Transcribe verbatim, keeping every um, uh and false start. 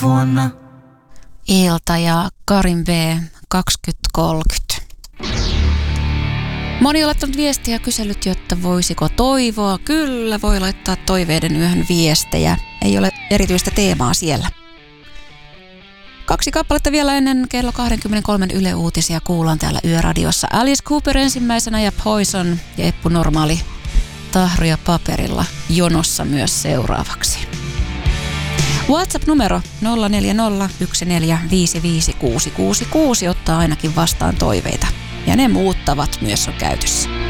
vuonna. Ilta ja Karin B kaksituhattakolmekymmentä. Moni on laittanut viestiä ja kysellyt, jotta voisiko toivoa. Kyllä, voi laittaa toiveiden yöhön viestejä. Ei ole erityistä teemaa siellä. Kaksi kappaletta vielä ennen kello kaksikymmentäkolme Yle Uutisia kuullaan täällä Yöradiossa. Alice Cooper ensimmäisenä ja Poison ja Eppu Normaali tahroja paperilla jonossa myös seuraavaksi. WhatsApp-numero nolla neljä nolla yksi neljä viisi viisi kuusi kuusi kuusi ottaa ainakin vastaan toiveita. Ja ne muuttavat myös on käytössä.